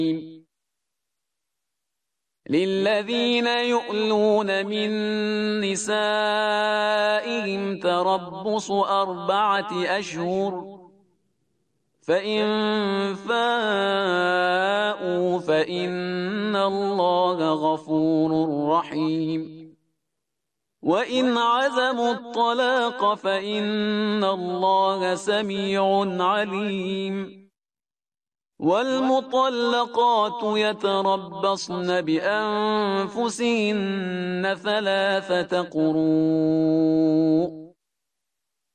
للذين يؤلون من نسائهم تربص 4 أشهر فإن فاءوا فإن الله غفور رحيم وإن عزموا الطلاق فإن الله سميع عليم والمطلقات يتربصن بأنفسهن 3 قروء